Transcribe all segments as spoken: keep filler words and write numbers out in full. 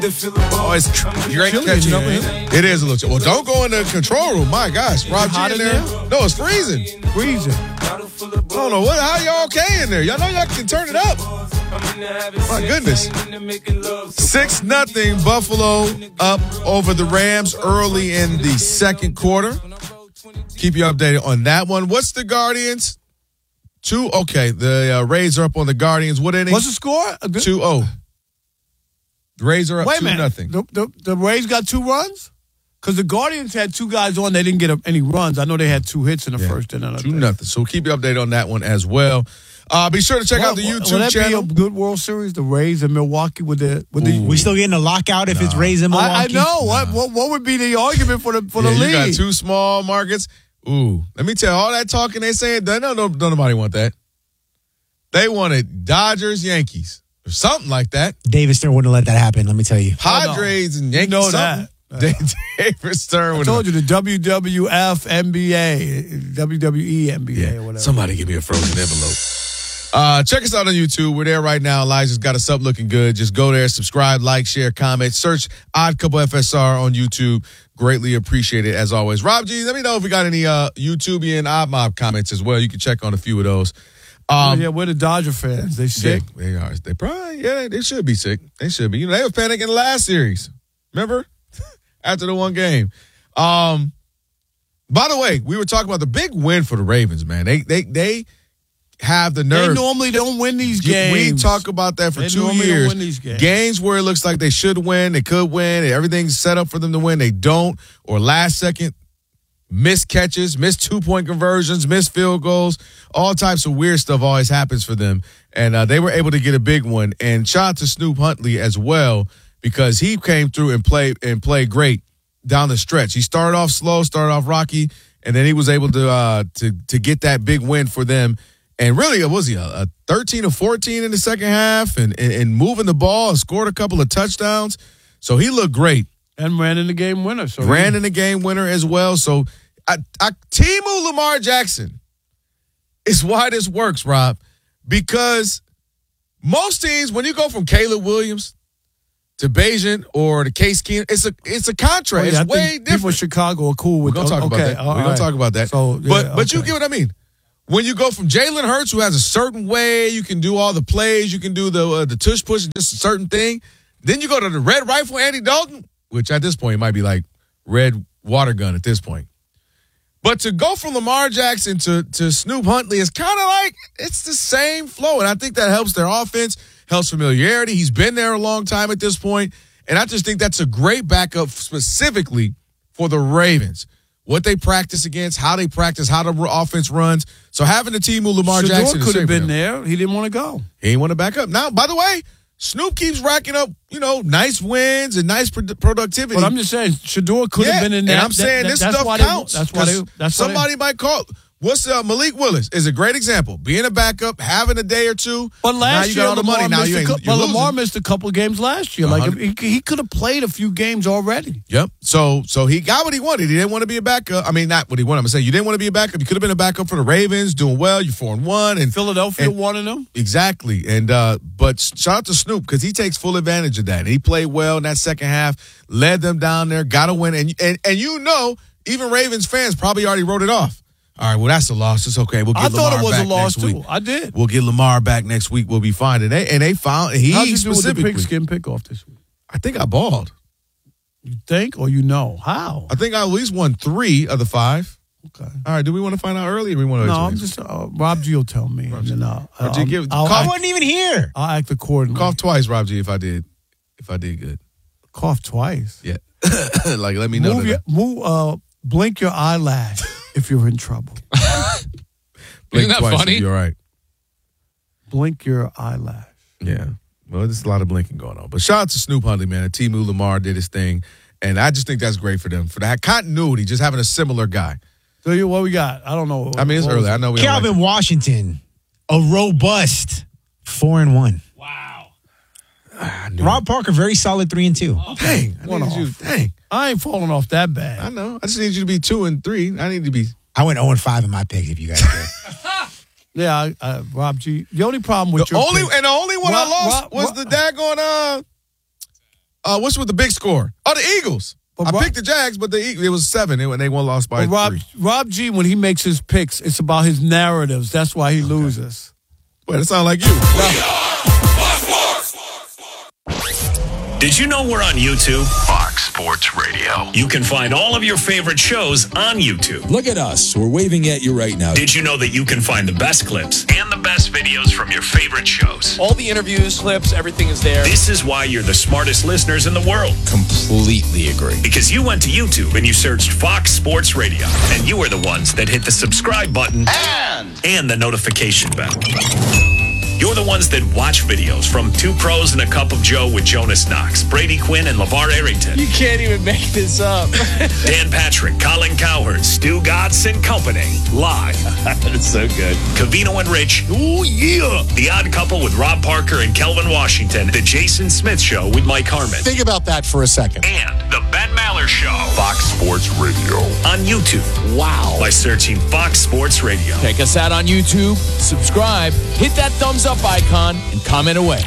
Oh, it's great catching up with him. It is a little chilly. Well, don't go in the control room. My gosh. Rob G in there? No, it's freezing. Freezing. I don't know. What? How y'all okay in there? Y'all know y'all can turn it up. My goodness. six nothing Buffalo up over the Rams early in the second quarter. Keep you updated on that one. What's the Guardians? Two. Okay, the uh, Rays are up on the Guardians. What inning? What's the score? two oh. The Rays are up Wait a two minute. nothing. The, the, the Rays got two runs? Because the Guardians had two guys on. They didn't get any runs. I know they had two hits in the Yeah, first inning. two nothing. So we'll keep you updated on that one as well. Uh, be sure to check well, out the YouTube will that channel. Be a good World Series, the Rays and Milwaukee with the with the. We still getting a lockout if nah. it's Rays and Milwaukee. I, I know. Nah. What, what what would be the argument for the for yeah, the league? You got two small markets. Ooh, let me tell you, all that talking they saying, no, no, no, nobody want that. They wanted Dodgers, Yankees, or something like that. David Stern wouldn't let that happen. Let me tell you. Padres oh, no. and Yankees. You know something. that. David Stern. I told you the W W F, N B A, W W E, N B A, yeah. or whatever. Somebody give me a frozen envelope. Uh, check us out on YouTube. We're there right now. Elijah's got us up looking good. Just go there, subscribe, like, share, comment. Search Odd Couple F S R on YouTube. Greatly appreciate it, as always. Rob G, let me know if we got any uh, YouTubian Odd Mob comments as well. You can check on a few of those. Um, yeah, we're the Dodger fans. They sick. Yeah, they are. They probably, yeah, they should be sick. They should be. You know, they were panicking the last series. Remember? After the one game. Um, by the way, we were talking about the big win for the Ravens, man. They they they have the nerve. They normally don't win these games. We talk about that for they two normally years. Don't win these games. Games where it looks like they should win, they could win, and everything's set up for them to win. They don't, or last second missed catches, missed two-point conversions, missed field goals. All types of weird stuff always happens for them. And uh, they were able to get a big one. And shout out to Snoop Huntley as well, because he came through and played and played great down the stretch. He started off slow, started off rocky, and then he was able to uh, to to get that big win for them. And really, was he a, a thirteen or fourteen in the second half, and, and and moving the ball and scored a couple of touchdowns. So he looked great and ran in the game winner. So ran he, in the game winner as well. So I, I, Timu Lamar Jackson is why this works, Rob, because most teams, when you go from Caleb Williams to Bayesian or to Case Keenum, it's a it's a contract. Oh, yeah, it's I way think different. People in Chicago are cool with. We're gonna talk okay, about that. We're gonna right. talk about that. So, yeah, but but okay. you get what I mean. When you go from Jalen Hurts, who has a certain way, you can do all the plays, you can do the uh, the tush push, just a certain thing. Then you go to the red rifle Andy Dalton, which at this point might be like red water gun at this point. But to go from Lamar Jackson to, to Snoop Huntley is kind of like, it's the same flow. And I think that helps their offense, helps familiarity. He's been there a long time at this point. And I just think that's a great backup specifically for the Ravens. What they practice against, how they practice, how the offense runs. So having the team with Lamar Shador Jackson could have been them. there. He didn't want to go. He didn't want to back up. Now, by the way, Snoop keeps racking up, you know, nice wins and nice pro- productivity. But I'm just saying, Shador could have yeah, been in there. And I'm saying that, this that, stuff that's counts. They, that's why they. That's somebody why they, might call. What's uh, Malik Willis is a great example. Being a backup, having a day or two. But last now you year, got all the Lamar money. Now you ain't, cu- you're but Lamar losing. missed a couple of games last year. Like if he, he could have played a few games already. Yep. So so he got what he wanted. He didn't want to be a backup. I mean, not what he wanted. I'm saying you didn't want to be a backup. You could have been a backup for the Ravens, doing well. You're four and one, and Philadelphia and, wanted him. Exactly. And uh, but shout out to Snoop because he takes full advantage of that. And he played well in that second half, led them down there, got a win, and and and you know, even Ravens fans probably already wrote it off. All right, well, that's a loss. It's okay. We'll get I Lamar thought it was back a loss next too. week. I did. We'll get Lamar back next week. We'll be fine. And they and they found he How'd you do with the specifically. pigskin pickoff this week? I think I balled. You think or you know how? I think I at least won three of the five. Okay. All right. Do we want to find out early? Or we want to? No, I'm just uh, Rob G will tell me. Rob and G. then I'll, Rob G, I'll, give- I'll, Cough I'll, wasn't even here. I'll act accordingly. Cough twice, Rob G. If I did, if I did good. Cough twice. Yeah. Like let me know. Move that your, move. Uh, blink your eyelash if you're in trouble. Blink Isn't that twice funny? if you're all right. Blink your eyelash. Yeah. Well, there's a lot of blinking going on. But shout out to Snoop Huntley, man. Timu Lamar did his thing. And I just think that's great for them. For that continuity, just having a similar guy. So you, what we got? I don't know. I mean, it's What early. was it? I know we Calvin don't like Washington, a robust four and one. Wow. Rob Parker, very solid three and two. it. Dang. I One need you, off. dang. I ain't falling off that bad. I know. I just need you to be two and three. I need to be. I went zero and five in my picks. If you guys did. Yeah, I, I, Rob G. The only problem with The your only pick- and the only one Rob- I lost Rob- was Rob- the daggone uh Uh, what's with the big score? Oh, the Eagles. But I Rob, picked the Jags, but the Eagles, it was seven, and they won lost by but Rob, three. Rob G, when he makes his picks, it's about his narratives. That's why he loses. Wait, it sounds like you. Did you know we're on YouTube? Fox Sports Radio. You can find all of your favorite shows on YouTube. Look at us. We're waving at you right now. Did you know that you can find the best clips and the best videos from your favorite shows? All the interviews, clips, everything is there. This is why you're the smartest listeners in the world. Completely agree. Because you went to YouTube and you searched Fox Sports Radio. And you are the ones that hit the subscribe button And, and the notification bell. You're the ones that watch videos from Two Pros and a Cup of Joe with Jonas Knox, Brady Quinn, and LeVar Arrington. You can't even make this up. Dan Patrick, Colin Cowherd, Stu Gatz and Company. Live. That's so good. Covino and Rich. Ooh, yeah. The Odd Couple with Rob Parker and Kelvin Washington. The Jason Smith Show with Mike Harmon. Think about that for a second. And the Ben Maller Show. Fox Sports Radio. On YouTube. Wow. By searching Fox Sports Radio. Check us out on YouTube. Subscribe. Hit that thumbs up icon and comment away.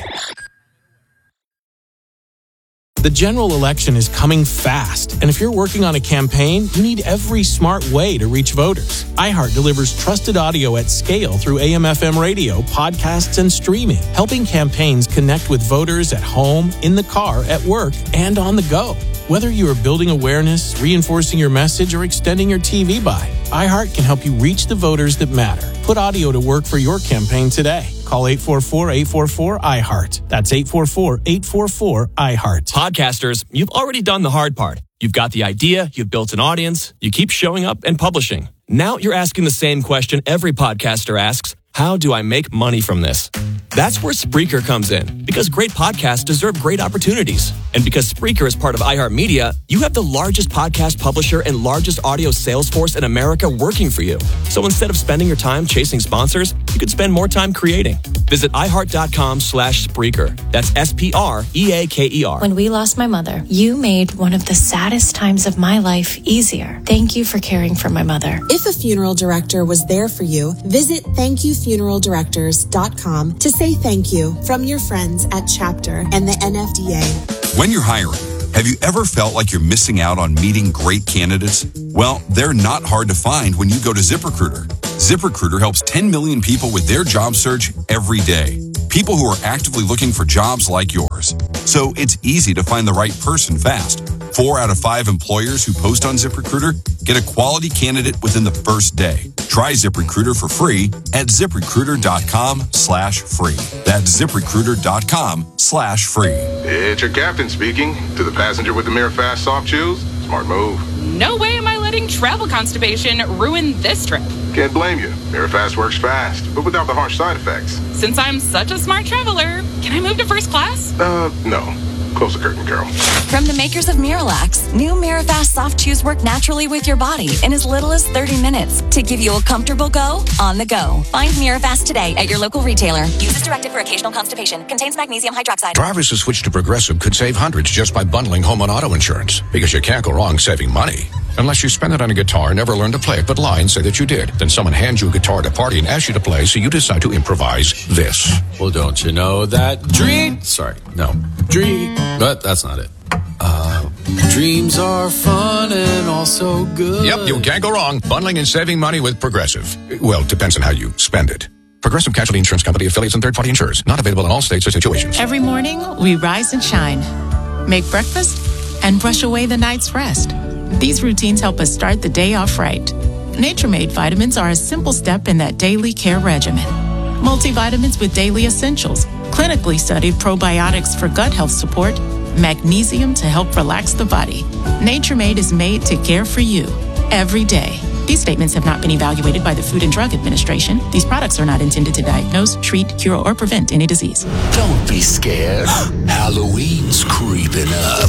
The general election is coming fast, and if you're working on a campaign, you need every smart way to reach voters. iHeart delivers trusted audio at scale through A M F M radio, podcasts, and streaming, helping campaigns connect with voters at home, in the car, at work, and on the go. Whether you are building awareness, reinforcing your message, or extending your T V buy, iHeart can help you reach the voters that matter. Put audio to work for your campaign today. Call eight four four, eight four four, I heart. That's eight four four, eight four four, I heart. Podcasters, you've already done the hard part. You've got the idea, you've built an audience, you keep showing up and publishing. Now you're asking the same question every podcaster asks: how do I make money from this? That's where Spreaker comes in, because great podcasts deserve great opportunities. And because Spreaker is part of iHeartMedia, you have the largest podcast publisher and largest audio sales force in America working for you. So instead of spending your time chasing sponsors, you could spend more time creating. Visit iHeart.com slash Spreaker. That's S P R E A K E R. When we lost my mother, you made one of the saddest times of my life easier. Thank you for caring for my mother. If a funeral director was there for you, visit thank you funeral directors dot com to say thank you from your friends at Chapter and the N F D A. When you're hiring, have you ever felt like you're missing out on meeting great candidates? Well, they're not hard to find when you go to ZipRecruiter. ZipRecruiter helps ten million people with their job search every day. People who are actively looking for jobs like yours. So it's easy to find the right person fast. Four out of five employers who post on ZipRecruiter get a quality candidate within the first day. Try ZipRecruiter for free at ZipRecruiter.com slash free. That's ZipRecruiter.com slash free. It's your captain speaking. To the passenger with the Mirror Fast soft shoes, smart move. No way am I letting travel constipation ruin this trip. Can't blame you. Mirror Fast works fast, but without the harsh side effects. Since I'm such a smart traveler, can I move to first class? Uh, no. Close the curtain, Carol. From the makers of Miralax, new Mirafast soft chews work naturally with your body in as little as thirty minutes to give you a comfortable go on the go. Find Mirafast today at your local retailer. Use as directed for occasional constipation. Contains magnesium hydroxide. Drivers who switch to Progressive could save hundreds just by bundling home and auto insurance, because you can't go wrong saving money. Unless you spend it on a guitar, never learn to play it, but lie and say that you did. Then someone hands you a guitar at a party and asks you to play, so you decide to improvise this. Well, don't you know that dream... Sorry, no. Dream... But that's not it. Uh, dreams are fun and also good. Yep, you can't go wrong. Bundling and saving money with Progressive. Well, it depends on how you spend it. Progressive Casualty Insurance Company, affiliates, and third-party insurers. Not available in all states or situations. Every morning, we rise and shine, make breakfast, and brush away the night's rest. These routines help us start the day off right. Nature-Made vitamins are a simple step in that daily care regimen. Multivitamins with daily essentials, clinically studied probiotics for gut health support, magnesium to help relax the body. Nature-Made is made to care for you every day. These statements have not been evaluated by the Food and Drug Administration. These products are not intended to diagnose, treat, cure, or prevent any disease. Don't be scared. Halloween's creeping up.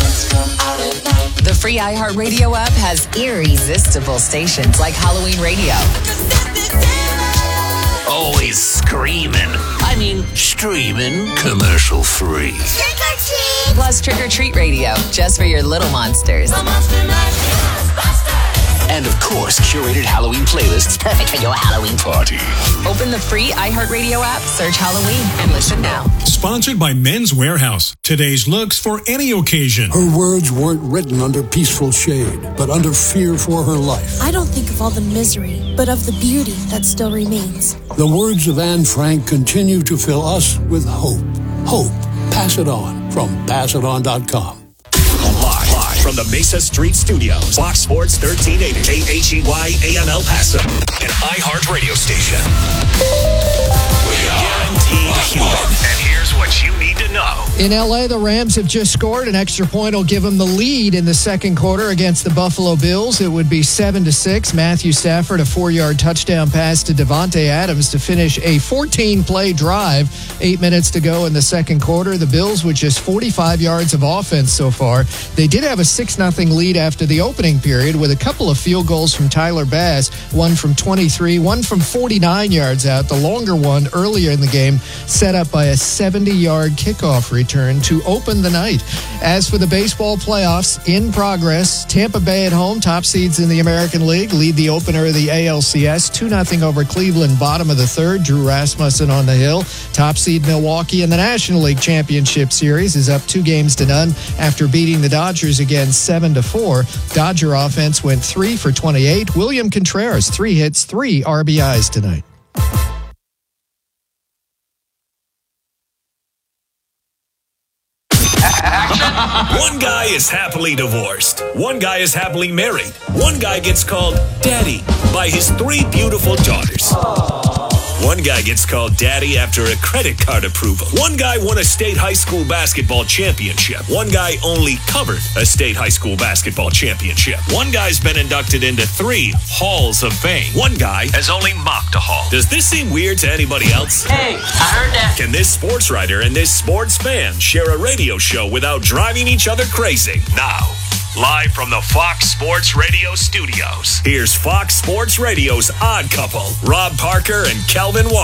The free iHeartRadio app has irresistible stations like Halloween Radio. Always screaming. I mean, streaming commercial free. Trick or treat! Plus Trick or Treat Radio, just for your little monsters. And, of course, curated Halloween playlists perfect for your Halloween party. Open the free iHeartRadio app, search Halloween, and listen now. Sponsored by Men's Warehouse. Today's looks for any occasion. Her words weren't written under peaceful shade, but under fear for her life. I don't think of all the misery, but of the beauty that still remains. The words of Anne Frank continue to fill us with hope. Hope. Pass it on from pass it on dot com. Live, live from the Mesa Street Studios, Fox Sports thirteen eighty, K H E Y A M El Paso, an iHeart radio station. Guaranteed human. And here's what you need to know. In L A, the Rams have just scored. An extra point will give them the lead in the second quarter against the Buffalo Bills. It would be seven to six. Matthew Stafford, a four-yard touchdown pass to Devontae Adams to finish a fourteen-play drive. Eight minutes to go in the second quarter. The Bills with just forty-five yards of offense so far. They did have a six nothing lead after the opening period with a couple of field goals from Tyler Bass, one from twenty-three, one from forty-nine yards out. The longer one earlier in the game set up by a seventy-yard kickoff return to open the night. As for the baseball playoffs, in progress, Tampa Bay at home, top seeds in the American League, lead the opener of the A L C S, two nothing over Cleveland, bottom of the third. Drew Rasmussen on the hill. Top seed Milwaukee in the National League Championship Series is up two games to none after beating the Dodgers again seven to four. Dodger offense went three for twenty-eight. William Contreras, three hits, three R B Is tonight. One guy is happily divorced. One guy is happily married. One guy gets called daddy by his three beautiful daughters. One guy gets called daddy after a credit card approval. One guy won a state high school basketball championship. One guy only covered a state high school basketball championship. One guy's been inducted into three halls of fame. One guy has only mocked a hall. Does this seem weird to anybody else? Hey, I heard that. Can this sports writer and this sports fan share a radio show without driving each other crazy? Now, live from the Fox Sports Radio studios, here's Fox Sports Radio's Odd Couple, Rob Parker and Kelvin Warren.